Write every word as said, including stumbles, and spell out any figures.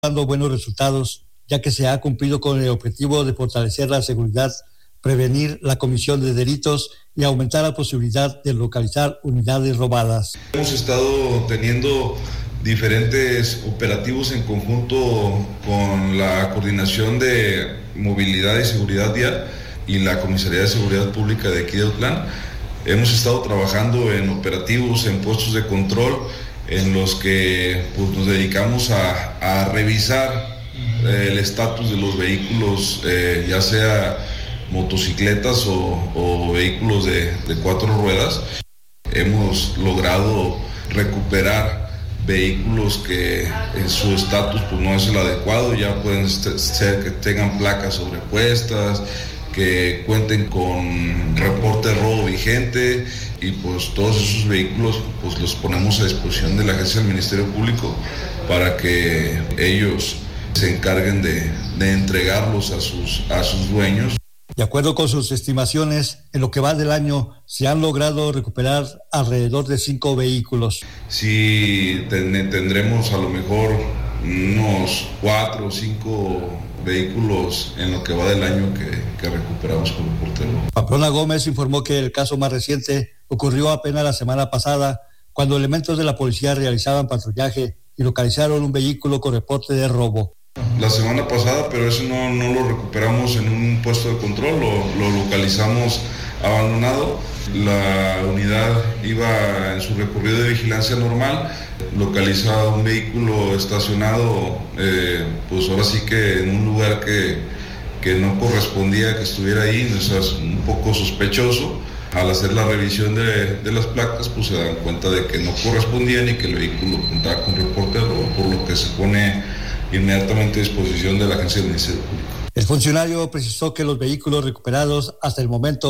dando buenos resultados, ya que se ha cumplido con el objetivo de fortalecer la seguridad, prevenir la comisión de delitos y aumentar la posibilidad de localizar unidades robadas. Hemos estado teniendo diferentes operativos en conjunto con la Coordinación de Movilidad y Seguridad Vial y la Comisaría de Seguridad Pública de aquí de Autlán. Hemos estado trabajando en operativos, en puestos de control, en los que pues, nos dedicamos a, a revisar eh, el estatus de los vehículos, eh, ya sea motocicletas o, o vehículos de, de cuatro ruedas. Hemos logrado recuperar vehículos que en su estatus pues, no es el adecuado, ya pueden ser que tengan placas sobrepuestas, que cuenten con reporte de robo vigente, y pues todos esos vehículos pues los ponemos a disposición de la agencia del Ministerio Público para que ellos se encarguen de, de entregarlos a sus, a sus dueños. De acuerdo con sus estimaciones, en lo que va del año se han logrado recuperar alrededor de cinco vehículos. Sí, ten, tendremos a lo mejor unos cuatro o cinco vehículos en lo que va del año que, que recuperamos con reporte de robo. Pamplona Gómez informó que el caso más reciente ocurrió apenas la semana pasada, cuando elementos de la policía realizaban patrullaje y localizaron un vehículo con reporte de robo. La semana pasada, pero eso no, no lo recuperamos en un puesto de control, lo, lo localizamos abandonado. La unidad iba en su recorrido de vigilancia normal, localiza un vehículo estacionado, eh, pues ahora sí que en un lugar que, que no correspondía que estuviera ahí, eso es un poco sospechoso. Al hacer la revisión de, de las placas, pues se dan cuenta de que no correspondían y que el vehículo contaba con reporte de robo, por lo que se pone inmediatamente a disposición de la agencia del Ministerio Público. El funcionario precisó que los vehículos recuperados hasta el momento